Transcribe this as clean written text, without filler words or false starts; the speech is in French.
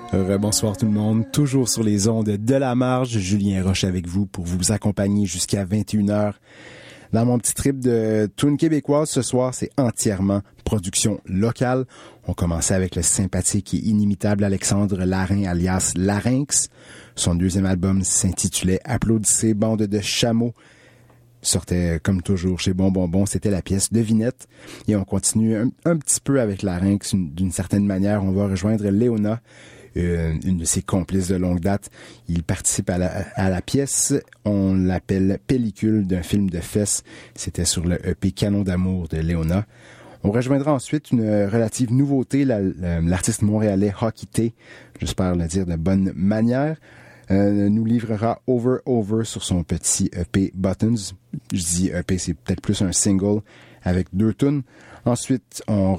Bonsoir tout le monde, toujours sur les ondes de la marge, Julien Roche avec vous pour vous accompagner jusqu'à 21h. Dans mon petit trip de tune québécoise ce soir, c'est entièrement production locale. On commençait avec le sympathique et inimitable Alexandre Larin alias Larynx. Son deuxième album s'intitulait Applaudissez, bande de chameaux. Sortait comme toujours chez Bon Bon Bon, c'était la pièce Devinette. Et on continue un petit peu avec Larynx d'une certaine manière. On va rejoindre Léona, une de ses complices de longue date. Il participe à la pièce. On l'appelle Pellicule d'un film de fesses. C'était sur le EP Canon d'amour de Léona. On rejoindra ensuite une relative nouveauté, l'artiste montréalais Hockey T, j'espère le dire de bonne manière, nous livrera Over Over sur son petit EP Buttons. Je dis EP, c'est peut-être plus un single avec 2 tunes. Ensuite, on